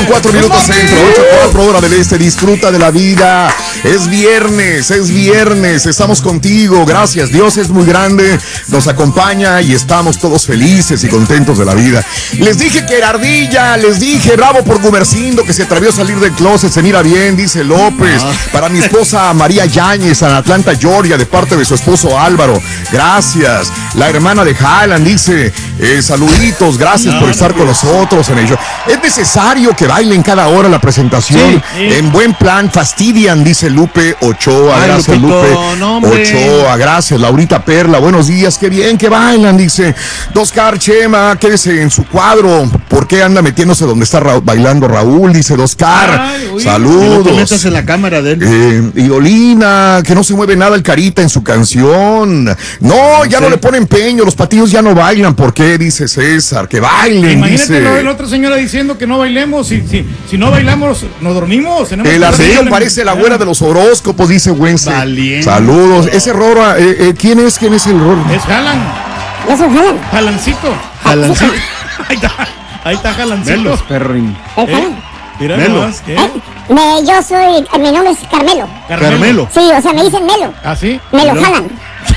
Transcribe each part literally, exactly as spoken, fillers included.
cuatro minutos centro, ocho cuatro hora del este. Disfruta de la vida. Es viernes, es viernes. Estamos contigo. Gracias. Dios es muy grande. Nos acompaña y estamos todos felices y contentos de la vida. Les dije que era ardilla, les dije bravo por Gumercindo, que se atrevió a salir del closet. Se mira bien, dice López. Para mi esposa María Yáñez, en Atlanta, Georgia, de parte de su esposo Álvaro. Gracias. La hermana de Haaland dice, eh, saluditos, gracias no, por estar no, con nosotros en ello. Es necesario que bailen cada hora la presentación. Sí, sí. En buen plan, fastidian, dice Lupe Ochoa. Ay, gracias, Lupito, Lupe no, Ochoa. Gracias, Laurita Perla. Buenos días, qué bien que bailan, dice Doscar Chema. Quédese en su cuadro. ¿Por qué anda metiéndose donde está Ra- bailando Raúl? Dice Doscar. Ay, uy, saludos. No te metas en la cámara de él. Eh, y Olina, que no se mueve nada el Carita en su canción. No, ya sí. no le pone empeño. Los patillos ya no bailan. ¿Por qué? Dice César. Que bailen. Imagínate dice. la otra señora diciendo que no bailemos. Si, si, si no bailamos, no dormimos. El ardillo parece la güera de los horóscopos, dice Wences. Saludos. Ese Rora, eh, eh, ¿quién es? ¿Quién es el Rora? Es Haaland. Yo soy Haaland. Halancito. Halancito. Ahí está. Ahí está Halancito. Melos, perrin. ¿Eh? Mira nomás, ¿qué? Eh, me, yo soy, mi nombre es Carmelo. Carmelo. Carmelo. Sí, o sea, me dicen Melo. ¿Ah, sí? Melo Haaland.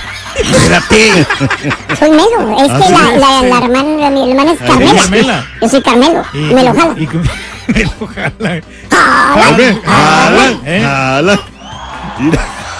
Espérate. Soy Melo. Es ¿Ah, que sí? la, la, la, hermana, mi hermana es Carmela. Carmela. Yo soy Carmelo. Y, Melo Haaland. Y, y, Melo Haaland. Haaland. Haaland. ¿Eh? Haaland. Mira.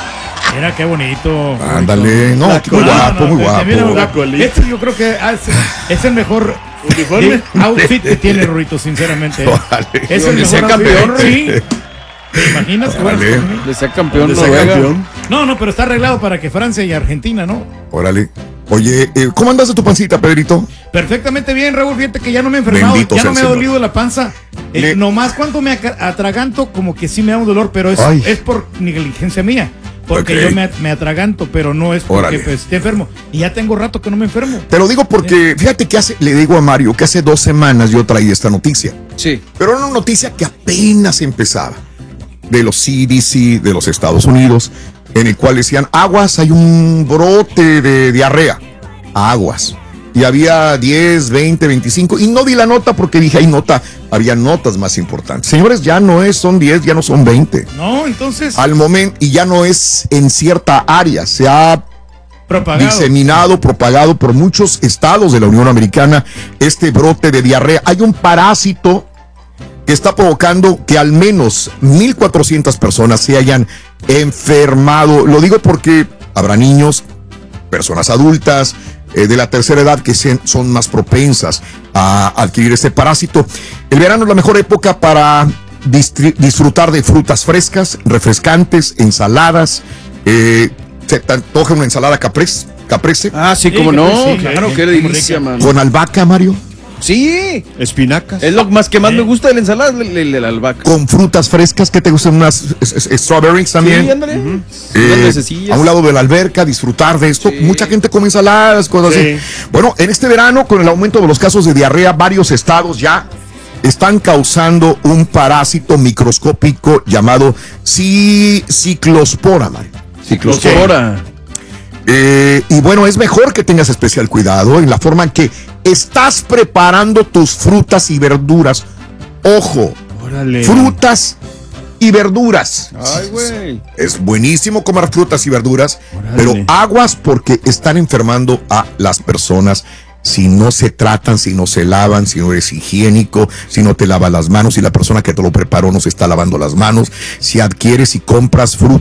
Mira qué bonito. Ándale. No, La muy guapo, no, no, muy guapo. mira, La colita. este yo creo que es, es el mejor uniforme outfit que tiene Rurito, sinceramente. Órale. Es el Donde mejor sea campeón, outfit. Sí. ¿Te imaginas? Órale. Le sea campeón, Le sea Noruega. campeón. No, no, pero está arreglado para que Francia y Argentina, ¿no? Órale. Oye, eh, ¿cómo andas de tu pancita, Pedrito? Perfectamente bien, Raúl. Fíjate que ya no me he enfermado, Bendito ya sea no me el ha Señor. dolido la panza. Eh, Le- nomás cuando me aca- atraganto, como que sí me da un dolor, pero es, Ay. es por negligencia mía. Porque Ok. yo me, me atraganto, pero no es porque Órale. pues, esté enfermo. Y ya tengo rato que no me enfermo. Te lo digo porque, fíjate que hace, le digo a Mario que hace dos semanas yo traía esta noticia. Sí. Pero era una noticia que apenas empezaba. De los C D C de los Estados Unidos, en el cual decían, aguas, hay un brote de diarrea. Aguas. Y había diez, veinte, veinticinco. Y no di la nota porque dije, hay nota. Había notas más importantes. Señores, ya no es, son diez, ya no son veinte. No, entonces, Al momento, y ya no es en cierta área. Se ha propagado. diseminado, propagado por muchos estados de la Unión Americana este brote de diarrea. Hay un parásito que está provocando que al menos mil cuatrocientas personas se hayan enfermado. Lo digo porque habrá niños, personas adultas, eh, de la tercera edad que se, son más propensas a adquirir este parásito. El verano es la mejor época para distri- disfrutar de frutas frescas, refrescantes, ensaladas. Eh, se te antoja una ensalada caprese, caprese Ah, sí, Sí, cómo que no. sí, Claro, sí, qué muy delicia, rica. man. con albahaca, Mario. Sí. Espinacas. Es lo más que más Sí. me gusta de la ensalada, el, el, el albahaca. Con frutas frescas, ¿qué te gustan? Unas es- es- strawberries también. Sí, ándale. Eh, Unas nececillas. a un lado de la alberca, disfrutar de esto. Sí. Mucha gente come ensaladas, cosas Sí. así. Bueno, en este verano, con el aumento de los casos de diarrea, varios estados ya están causando un parásito microscópico llamado ci- ciclospora, Mario. Ciclospora. Ahora. Eh, y bueno, es mejor que tengas especial cuidado en la forma en que estás preparando tus frutas y verduras. Ojo, Órale. frutas y verduras. Ay, güey. Es buenísimo comer frutas y verduras, Órale. pero aguas porque están enfermando a las personas si no se tratan, si no se lavan, si no eres higiénico, si no te lavas las manos, si la persona que te lo preparó no se está lavando las manos, si adquieres y compras frutas